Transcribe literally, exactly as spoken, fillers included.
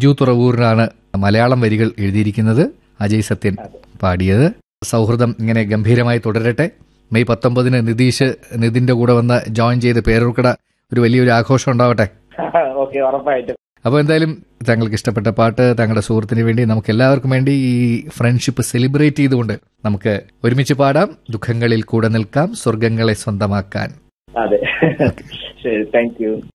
ബിജു തുറവൂരിനാണ് മലയാളം വരികൾ എഴുതിയിരിക്കുന്നത്. അജയ് സത്യൻ പാടിയത്. സൗഹൃദം ഇങ്ങനെ ഗംഭീരമായി തുടരട്ടെ. മെയ് പത്തൊമ്പതിന് നിതീഷ് നിതിന്റെ കൂടെ വന്ന് ജോയിൻ ചെയ്ത് പേരൂർക്കട ഒരു വലിയൊരു ആഘോഷം ഉണ്ടാവട്ടെ. ഓക്കെ, ഉറപ്പായിട്ടും. അപ്പോൾ എന്തായാലും താങ്കൾക്ക് ഇഷ്ടപ്പെട്ട പാട്ട് താങ്കളുടെ സുഹൃത്തിന് വേണ്ടി നമുക്ക് എല്ലാവർക്കും വേണ്ടി ഈ ഫ്രണ്ട്ഷിപ്പ് സെലിബ്രേറ്റ് ചെയ്തുകൊണ്ട് നമുക്ക് ഒരുമിച്ച് പാടാം. ദുഃഖങ്ങളിൽ കൂടെ നിൽക്കാം, സ്വർഗങ്ങളെ സ്വന്തമാക്കാൻ. അതെ, ശരി, താങ്ക് യു.